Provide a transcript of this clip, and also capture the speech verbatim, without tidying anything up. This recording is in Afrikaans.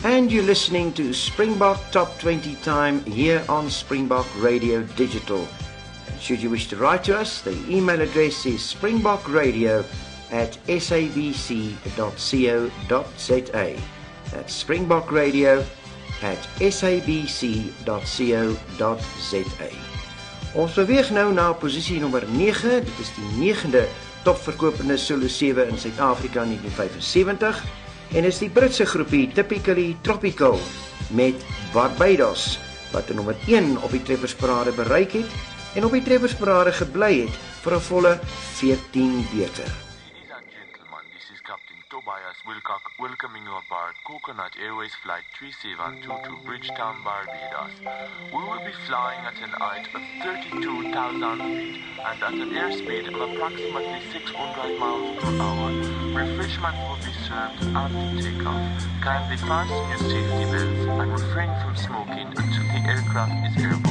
And you're listening to Springbok Top twenty Time here on Springbok Radio Digital. And should you wish to write to us, the email address is springbokradio at sabc dot co dot za. That's springbokradio at sabc dot co dot za. Ons beweeg nou na posisie nommer nege. Dit is die negende topverkopende solo sewe in Suid-Afrika in negentien vyf sewe en is die Britse groepie Typically Tropical met Barbados wat die nommer een op die treffersparade bereik het en op die treffersparade gebly het vir 'n volle veertien weke. Ladies and gentlemen, this is Captain Tobias Wilcock welcoming you aboard Coconut Airways Flight three seven two to Bridgetown, Barbados. We will be flying at an height of thirty-two thousand feet and at an airspeed of approximately six hundred miles per hour. Refreshment will be served after takeoff. Kindly fasten your safety belts and refrain from smoking until the aircraft is airborne.